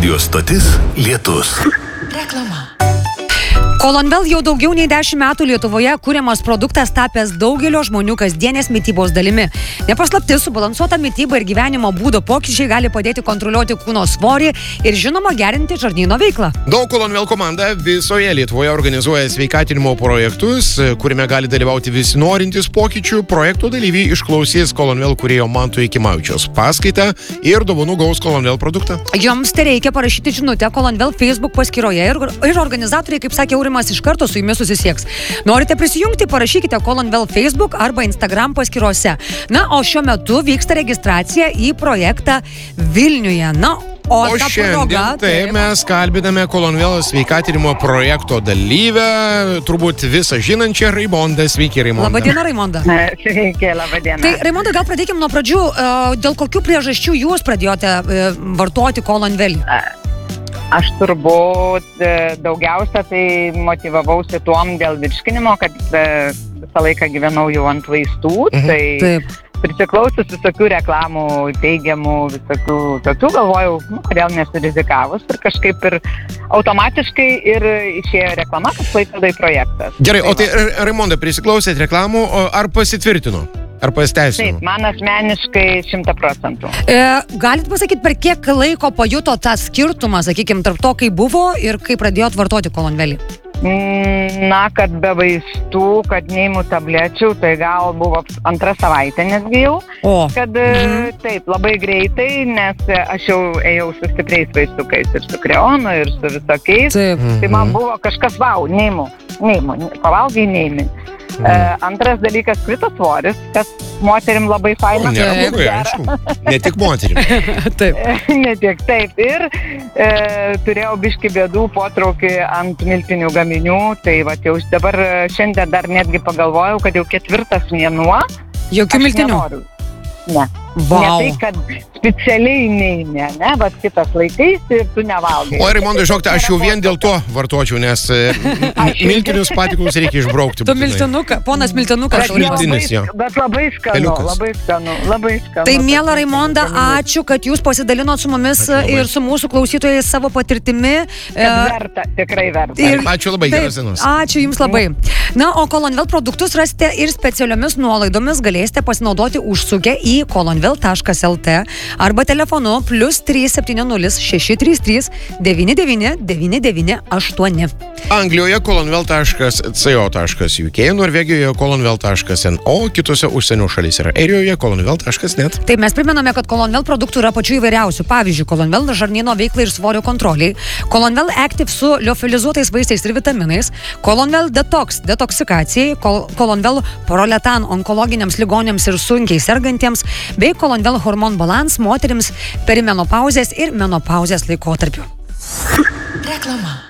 Radio stotis Lietus. Reklama. Kolonvel jau daugiau nei 10 metų Lietuvoje kuriamas produktas tapęs daugelio žmonių kasdienės mitybos dalimi. Nepaslaptis, subalansuota mityba ir gyvenimo būdo pokyčiai gali padėti kontroliuoti kūno svorį ir žinoma gerinti žarnyno veiklą. Daug Kolonvel komanda visoje Lietuvoje organizuoja sveikatinimo projektus, kuriame gali dalyvauti visi norintys pokyčių. Projekto dalyviai išklausys Kolonvel kūrėjo Manto Jakimavičiaus paskaitą ir dovanų gaus Kolonvel produktą. Joms tai reikia parašyti žinutę Kolonvel Facebook paskyroje ir organizatoriai, kaip sakė iš karto su jumis susisieks. Norite prisijungti, parašykite Kolonvel Facebook arba Instagram paskyrose. Na, o šiuo metu vyksta registracija į projektą Vilniuje. Na, o šiandien mes kalbiname Kolonvel sveikatinimo projekto dalyvę, turbūt visą žinančią Raimondą. Sveiki, Raimonda. Labadiena, Raimonda. Sveiki, labadiena. Tai, Raimonda, gal pradėkim nuo pradžių. Dėl kokių priežasčių jūs pradėjote vartoti Kolonvelį? Aš turbūt daugiausia tai motyvavausi tuom dėl virškinimo, kad visą laiką gyvenau jau ant vaistų, tai prisiklausius visokių reklamų, teigiamų, visokių tokių, galvojau, kodėl nesirizikavus ir kažkaip ir automatiškai ir išėjo reklama, kad Klaipėdai projektas. Gerai, o tai Raimonda, prisiklausėt reklamų, ar pasitvirtino? Ar pasiteisino? Taip, man asmeniškai 100%. Galit pasakyti, per kiek laiko pajuto tą skirtumą, sakykime, tarp to, kai buvo ir kai pradėjot vartoti Kolonvelį? Na, kad be vaistų, kad neimu tablečių, tai gal buvo 2 savaitė netgi jau. Kad taip, labai greitai, nes aš jau ėjau su stipriais vaistukais ir su kreonu ir su visokiais. Tai man buvo kažkas, neimu, pavalgai neimi. Antras dalykas, krito svoris, kas moterim labai faina. Nėra blogai, aišku. Ne tik moterim. Taip. Ne tik, taip. Ir turėjau biškį bėdų potraukį ant miltinių gaminių. Tai va, jau dabar šiandien dar netgi pagalvojau, kad jau 4. mėnuo. Jokių miltinių? Nenoriu. Ne. Wow. Ne tai, kad specialiai neini, ne, bet kitas laikais ir tu nevalgai. O, Raimondai, žinokite, aš jau vien dėl to vartočiau, nes miltinius patiklus reikia išbraukti. Tu miltinuką, ponas miltinukas. Bet labai skanu, labai skanu. Tai, miela Raimonda, ačiū, kad jūs pasidalinot su mumis ir su mūsų klausytojais savo patirtimi. Verta, tikrai verta. Ačiū labai, geros dienos. Ačiū jums labai. Na, o Kolonvel produktus rasite ir specialiomis nuolaidomis galėsite pasinaudoti užsukę į kolonvel.lt arba telefonu +370 633 99 998. Anglijoje kolonvel.co.uk, Norvegijoje kolonvel.no, kitose užsienio šalyse yra Airijoje kolonvel.net. Taip, mes primename, kad Kolonvel produktų yra pačių įvairiausių. Pavyzdžiui, Kolonvel žarnyno veiklai ir svorio kontroliai, Kolonvel Active su liofilizuotais vaistais ir vitaminais, Kolonvel Detox detoksikacijai, Kolonvel Proletan onkologiniams ligoniams ir sunkiai sergantiems, bei Kolonvel hormon balans moterims perimenopauzės ir menopauzės laikotarpiu. Reklama.